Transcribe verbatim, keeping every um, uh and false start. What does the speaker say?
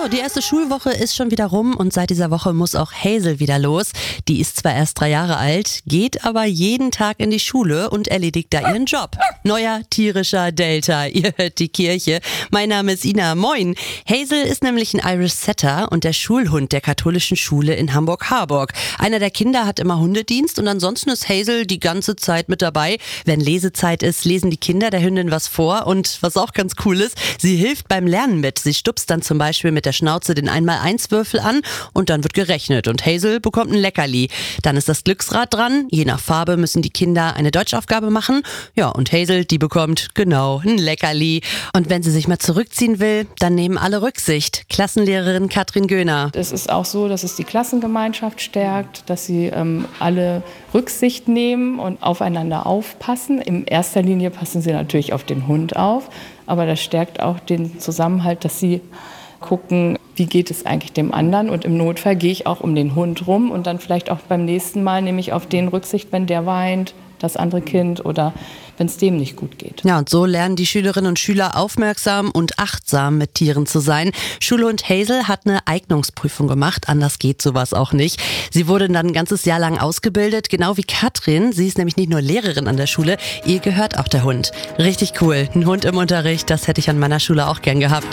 die erste Schulwoche ist schon wieder rum und seit dieser Woche muss auch Hazel wieder los. Die ist zwar erst drei Jahre alt, geht aber jeden Tag in die Schule und erledigt da ihren Job. Neuer tierischer Delta, ihr hört die Kirche. Mein Name ist Ina, moin. Hazel ist nämlich ein Irish Setter und der Schulhund der katholischen Schule in Hamburg-Harburg. Einer der Kinder hat immer Hundedienst und ansonsten ist Hazel die ganze Zeit mit dabei. Wenn Lesezeit ist, lesen die Kinder der Hündin was vor und was auch ganz cool ist, sie hilft beim Lernen mit. Sie stupst dann zum Beispiel mit der Schnauze den Einmal-Eins-Würfel an und dann wird gerechnet und Hazel bekommt ein Leckerli. Dann ist das Glücksrad dran. Je nach Farbe müssen die Kinder eine Deutschaufgabe machen. Ja, und Hazel, die bekommt genau ein Leckerli. Und wenn sie sich mal zurückziehen will, dann nehmen alle Rücksicht. Klassenlehrerin Katrin Göhner. Es ist auch so, dass es die Klassengemeinschaft stärkt, dass sie ähm, alle Rücksicht nehmen und aufeinander aufpassen. In erster Linie passen sie natürlich auf den Hund auf, aber das stärkt auch den Zusammenhalt, dass sie gucken, wie geht es eigentlich dem anderen, und im Notfall gehe ich auch um den Hund rum und dann vielleicht auch beim nächsten Mal nehme ich auf den Rücksicht, wenn der weint, das andere Kind, oder wenn es dem nicht gut geht. Ja, und so lernen die Schülerinnen und Schüler aufmerksam und achtsam mit Tieren zu sein. Schulhund Hazel hat eine Eignungsprüfung gemacht, anders geht sowas auch nicht. Sie wurde dann ein ganzes Jahr lang ausgebildet, genau wie Katrin. Sie ist nämlich nicht nur Lehrerin an der Schule, ihr gehört auch der Hund. Richtig cool, ein Hund im Unterricht, das hätte ich an meiner Schule auch gern gehabt.